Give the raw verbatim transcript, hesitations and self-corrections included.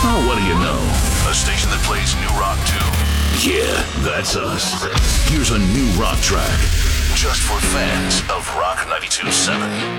Oh, what do you know? A station that plays new rock too. Yeah, that's us. Here's a new rock track. Just for fans of Rock ninety-two point seven.